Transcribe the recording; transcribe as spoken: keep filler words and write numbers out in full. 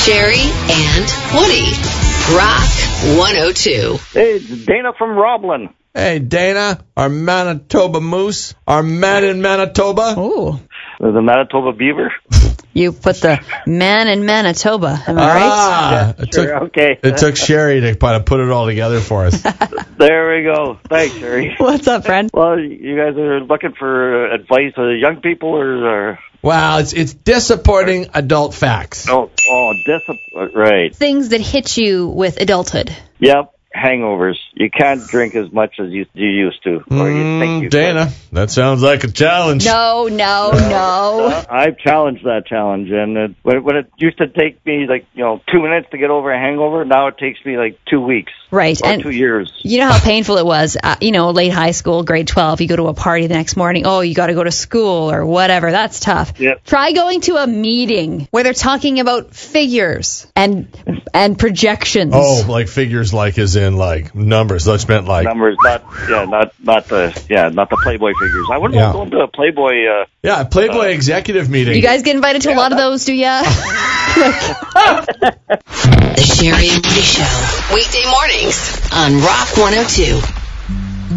Sherry and Woody. Rock one oh two. Hey, it's Dana from Roblin. Hey, Dana, our Manitoba Moose, our man in Manitoba. Ooh. The Manitoba Beaver. You put the man in Manitoba, am I right? Ah, Yeah, it sure, took, okay. It took Sherry to kind of put it all together for us. There we go. Thanks, Sherry. What's up, friend? Well, you guys are looking for advice for young people or... or Wow, it's it's disappointing adult facts. oh, oh, discipline. Right. Things that hit you with adulthood. Yep. Hangovers. You can't drink as much as you, you used to. Or you think you Mm, Dana, could. that sounds like a challenge. No, no, no. Uh, I've challenged that challenge, and it, when, when it used to take me like you know two minutes to get over a hangover, now it takes me like two weeks Right. or And two years. you know how painful it was, uh, you know, late high school, grade twelve, you go to a party the next morning, oh, you got to go to school or whatever. That's tough. Yep. Try going to a meeting where they're talking about figures and and projections. Oh, like figures, like as in like numbers. That's meant like Numbers, not yeah, not not the yeah, not the Playboy figures. I wouldn't Yeah. want to go into a Playboy. Uh, yeah, Playboy Uh, executive meeting. You guys get invited to a lot of those, do ya? The Sherry and Woody Show. Weekday mornings on Rock one oh two.